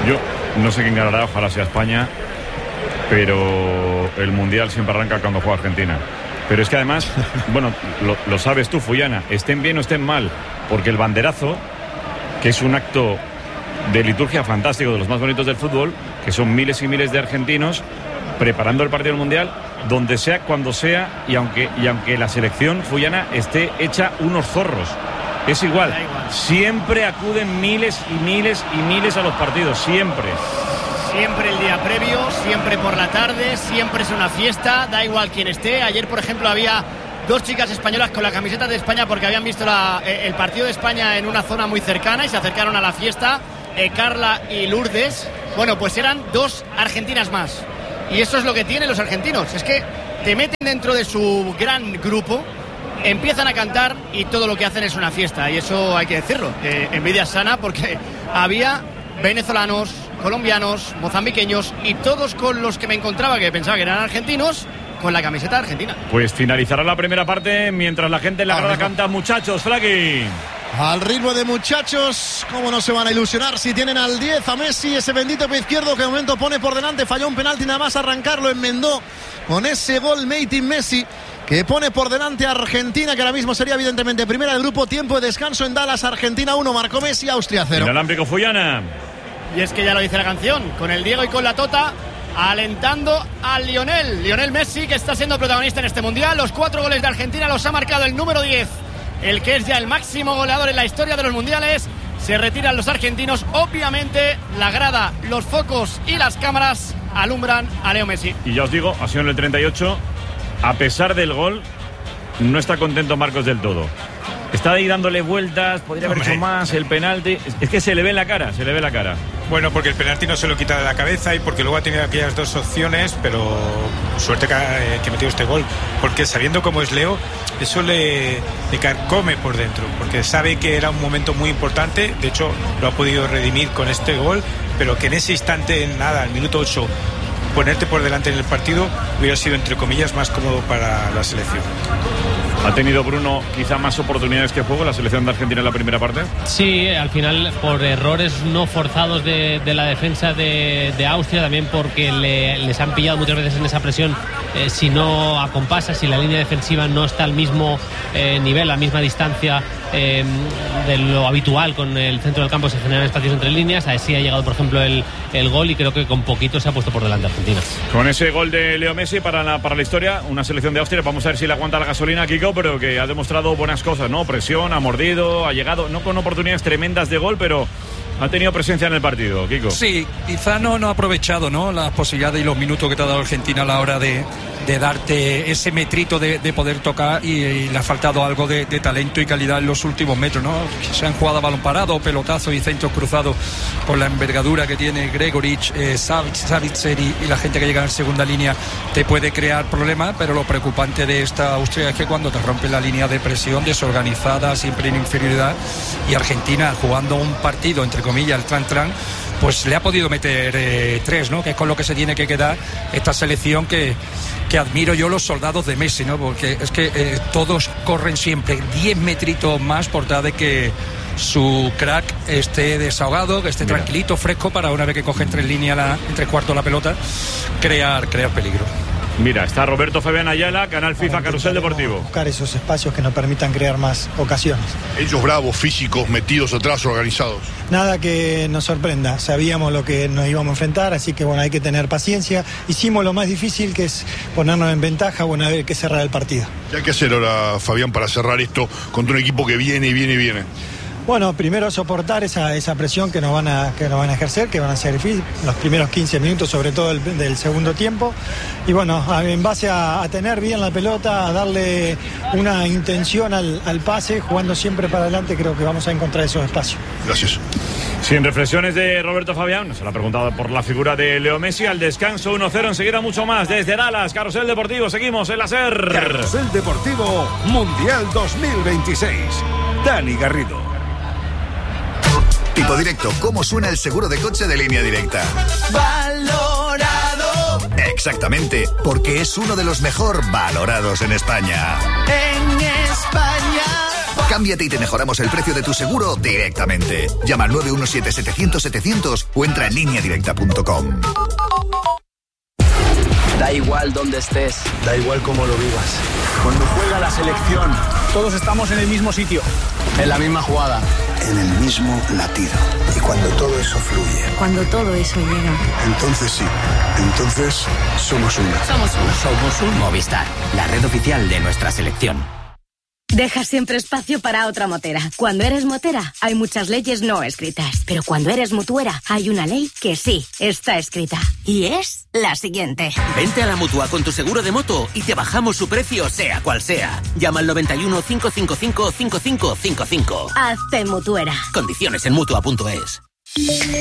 Yo no sé quién ganará, ojalá sea España, pero el Mundial siempre arranca cuando juega Argentina. Pero es que además, bueno, lo sabes tú, Fullana, estén bien o estén mal, porque el banderazo, que es un acto de liturgia fantástico, de los más bonitos del fútbol, que son miles y miles de argentinos preparando el partido del Mundial, donde sea, cuando sea, y aunque la selección Fullana esté hecha unos zorros, es igual. Siempre acuden miles y miles y miles a los partidos, siempre. Siempre el día previo, siempre por la tarde, siempre es una fiesta, da igual quién esté. Ayer, por ejemplo, había 2 chicas españolas con la camiseta de España porque habían visto el partido de España en una zona muy cercana y se acercaron a la fiesta, Carla y Lourdes. Bueno, pues eran 2 argentinas más. Y eso es lo que tienen los argentinos, es que te meten dentro de su gran grupo, empiezan a cantar y todo lo que hacen es una fiesta. Y eso hay que decirlo, envidia sana, porque había venezolanos, colombianos, mozambiqueños y todos con los que me encontraba que pensaba que eran argentinos, con la camiseta argentina. Pues finalizará la primera parte mientras la gente en la grada canta Muchachos, Flaqui. Al ritmo de Muchachos, ¿cómo no se van a ilusionar si tienen al 10 a Messi, ese bendito pie izquierdo que de momento pone por delante? Falló un penalti, nada más arrancarlo enmendó con ese gol Made in Messi, que pone por delante a Argentina, que ahora mismo sería evidentemente primera del grupo. Tiempo de descanso en Dallas, Argentina 1, marcó Messi, Austria 0. Inalámbrico, Fullana. Y es que ya lo dice la canción, con el Diego y con la Tota, alentando a Lionel Messi, que está siendo protagonista en este Mundial. Los 4 goles de Argentina los ha marcado el número 10, el que es ya el máximo goleador en la historia de los mundiales. Se retiran los argentinos. Obviamente la grada, los focos y las cámaras alumbran a Leo Messi. Y ya os digo, ha sido en el 38. A pesar del gol, no está contento Marcos del todo. Está ahí dándole vueltas, podría haber hecho más, el penalti. Es que se le ve en la cara, Bueno, porque el penalti no se lo quita de la cabeza y porque luego ha tenido aquellas 2 opciones, pero suerte que metió este gol. Porque sabiendo cómo es Leo, eso le carcome por dentro, porque sabe que era un momento muy importante. De hecho, lo ha podido redimir con este gol, pero que en ese instante, nada, al minuto 8, ponerte por delante en el partido hubiera sido, entre comillas, más cómodo para la selección. ¿Ha tenido Bruno quizá más oportunidades que juego la selección de Argentina en la primera parte? Sí, al final por errores no forzados de la defensa de Austria, también porque les han pillado muchas veces en esa presión, si no acompasa, si la línea defensiva no está al mismo nivel, a la misma distancia de lo habitual. Con el centro del campo se generan espacios entre líneas. Así ha llegado, por ejemplo, el gol, y creo que con poquito se ha puesto por delante Argentina. Con ese gol de Leo Messi para la historia, una selección de Austria, vamos a ver si le aguanta la gasolina, Kiko, pero que ha demostrado buenas cosas, ¿no? Presión, ha mordido, ha llegado, no con oportunidades tremendas de gol, pero ha tenido presencia en el partido, Kiko. Sí, quizá no ha aprovechado, ¿no?, las posibilidades y los minutos que te ha dado Argentina a la hora de darte ese metrito de poder tocar, y le ha faltado algo de talento y calidad en los últimos metros, ¿no? Se han jugado a balón parado, pelotazos y centros cruzados con la envergadura que tiene Gregoric, Savitzer y la gente que llega en segunda línea te puede crear problemas, pero lo preocupante de esta Austria es que cuando te rompe la línea de presión, desorganizada, siempre en inferioridad, y Argentina jugando un partido, entre comillas, el tran-tran, pues le ha podido meter 3, ¿no?, que es con lo que se tiene que quedar esta selección que admiro yo, los soldados de Messi, ¿no?, porque es que todos corren siempre 10 metritos más por tal de que su crack esté desahogado, que esté tranquilito, fresco, para una vez que coge entre cuartos la pelota, crear peligro. Mira, está Roberto Fabián Ayala, Canal FIFA, Carrusel Deportivo. Buscar esos espacios que nos permitan crear más ocasiones. Ellos bravos, físicos, metidos atrás, organizados. Nada que nos sorprenda, sabíamos lo que nos íbamos a enfrentar, así que bueno, hay que tener paciencia. Hicimos lo más difícil, que es ponernos en ventaja, bueno, hay que cerrar el partido. ¿Qué hay que hacer ahora, Fabián, para cerrar esto contra un equipo que viene y viene y viene? Bueno, primero soportar esa presión que nos van a ejercer, que van a ser difíciles los primeros 15 minutos, sobre todo del segundo tiempo. Y bueno, en base a tener bien la pelota, a darle una intención al pase, jugando siempre para adelante, creo que vamos a encontrar esos espacios. Gracias. Sin reflexiones de Roberto Fabián, se lo ha preguntado por la figura de Leo Messi. Al descanso 1-0, enseguida mucho más desde Dallas. Carrusel Deportivo, seguimos en la SER. Carrusel Deportivo Mundial 2026. Dani Garrido. Tipo Directo, ¿cómo suena el seguro de coche de Línea Directa? Valorado. Exactamente, porque es uno de los mejor valorados en España. En España. Cámbiate y te mejoramos el precio de tu seguro directamente. Llama al 917-700-700 o entra en lineadirecta.com. Da igual donde estés, da igual cómo lo vivas. Cuando juega la selección, todos estamos en el mismo sitio, en la misma jugada, en el mismo latido. Y cuando todo eso fluye, cuando todo eso llega, entonces sí, entonces somos uno. Somos un Movistar, la red oficial de nuestra selección. Deja siempre espacio para otra motera. Cuando eres motera, hay muchas leyes no escritas. Pero cuando eres mutuera, hay una ley que sí está escrita. Y es la siguiente. Vente a la Mutua con tu seguro de moto y te bajamos su precio, sea cual sea. Llama al 91 555 5555. Hazte mutuera. Condiciones en Mutua.es.